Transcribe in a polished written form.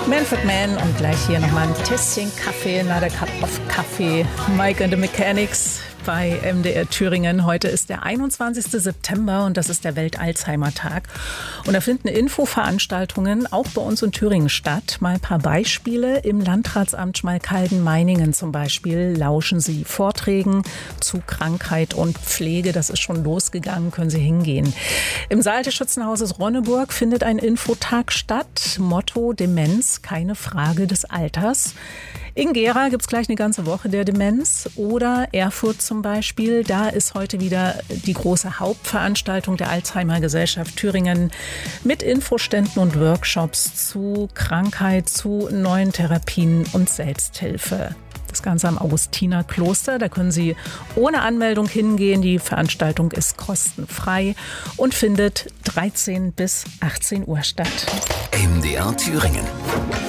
Manfred Mann und gleich hier nochmal ein Tässchen Kaffee, another cup of Kaffee. Mike and the Mechanics bei MDR Thüringen. Heute ist der 21. September und das ist der Welt-Alzheimer-Tag. Und da finden Infoveranstaltungen auch bei uns in Thüringen statt. Mal ein paar Beispiele. Im Landratsamt Schmalkalden-Meiningen zum Beispiel lauschen Sie Vorträgen zu Krankheit und Pflege. Das ist schon losgegangen, können Sie hingehen. Im Saal des Schützenhauses Ronneburg findet ein Infotag statt. Motto: Demenz, keine Frage des Alters. In Gera gibt es gleich eine ganze Woche der Demenz. Oder Erfurt zum Beispiel. Da ist heute wieder die große Hauptveranstaltung der Alzheimer-Gesellschaft Thüringen mit Infoständen und Workshops zu Krankheit, zu neuen Therapien und Selbsthilfe. Das Ganze am Augustinerkloster. Da können Sie ohne Anmeldung hingehen. Die Veranstaltung ist kostenfrei und findet 13 bis 18 Uhr statt. MDR Thüringen.